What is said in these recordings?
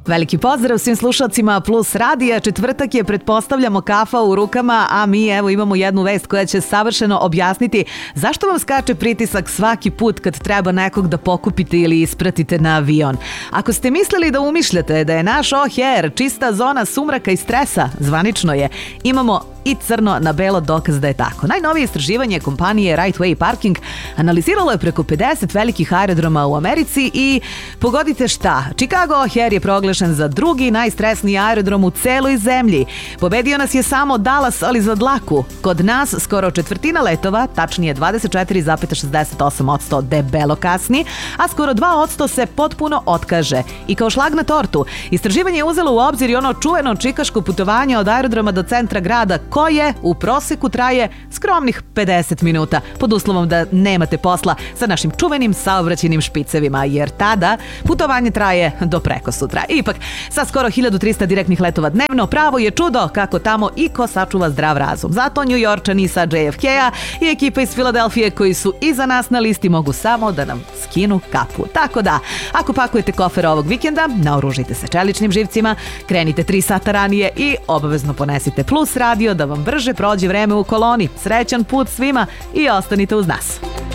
Veliki pozdrav svim slušalcima Plus radija. Četvrtak je, pretpostavljamo, kafa u rukama, a mi evo imamo jednu vest koja će savršeno objasniti zašto vam skače pritisak svaki put kad treba nekog da pokupite ili ispratite na avion. Ako ste mislili da umišljate da je naš OHR čista zona sumraka i stresa, zvanično je. Imamo i crno na belo dokaz da je tako. Najnovije istraživanje kompanije Right Way Parking analiziralo je preko 50 velikih aerodroma u Americi i pogodite šta, Chicago O'Hare je proglašen za drugi najstresniji aerodrom u celoj zemlji. Pobedio nas je samo Dallas, ali za dlaku. Kod nas skoro četvrtina letova, tačnije 24,68% debelo kasni, a skoro 2% se potpuno otkaže. I kao šlag na tortu, istraživanje je uzelo u obzir i ono čuveno čikaško putovanje od aerodroma do centra grada, koje u proseku traje skromnih 50 minuta, pod uslovom da nemate posla sa našim čuvenim saobraćajnim špicevima, jer tada putovanje traje do prekosutra. Ipak, sa skoro 1300 direktnih letova dnevno, pravo je čudo kako tamo i ko sačuva zdrav razum. Zato New Yorkčani sa JFK-a i ekipa iz Filadelfije koji su iza nas na listi mogu samo da nam skinu kapu. Tako da, ako pakujete kofer ovog vikenda, naoružite se čeličnim živcima, krenite 3 sata ranije i obavezno ponesite Plus radio da vam brže prođe vreme u koloni. Srećan put svima i ostanite uz nas.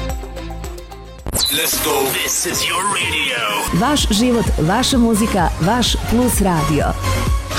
Let's go. This is your radio. Vaš život, vaša muzika, vaš Plus radio.